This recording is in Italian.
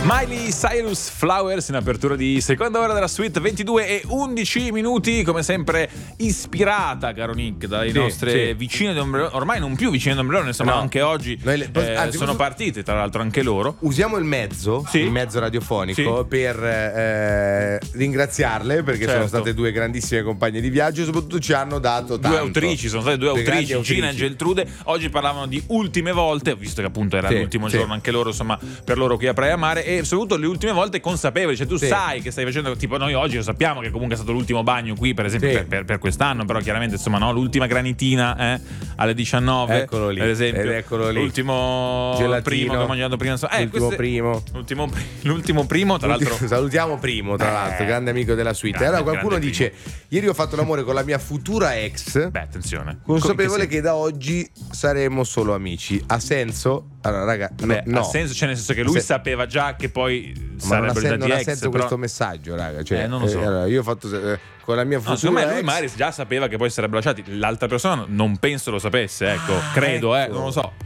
Miley Cyrus, Flowers, in apertura di seconda ora della suite, 22:11, come sempre ispirata, caro Nick, dalle nostre vicine di ombrellone, ormai non più vicine di ombrellone, insomma, anche oggi sono partite, tra l'altro anche loro. Usiamo il mezzo radiofonico per ringraziarle, perché sono state due grandissime compagne di viaggio, soprattutto ci hanno dato tanto. Sono state due autrici, Gina e Geltrude. Oggi parlavano di ultime volte, visto che appunto era l'ultimo giorno anche loro, insomma, per loro qui a Praia Mare, e soprattutto le ultime volte consapevoli, cioè tu sai che stai facendo, tipo noi oggi lo sappiamo che comunque è stato l'ultimo bagno qui, per esempio per quest'anno, però chiaramente insomma l'ultima granitina alle 19, eccolo lì, per esempio, eccolo lì. L'ultimo gelatino, primo che ho mangiato prima, l'ultimo primo, tra l'altro salutiamo Primo, tra l'altro, grande amico della suite. Allora qualcuno dice: ieri ho fatto l'amore con la mia futura ex, attenzione, consapevole che da oggi saremo solo amici. Ha senso? Allora raga, no. Ha senso, cioè nel senso che lui sapeva già che poi sarebbero non stati ha ex, senso però questo messaggio, raga, cioè, non lo so. Allora, io ho fatto con la mia futura secondo me lui ex. magari già sapeva che poi sarebbero lasciati, l'altra persona non penso lo sapesse, ecco, credo, non lo so,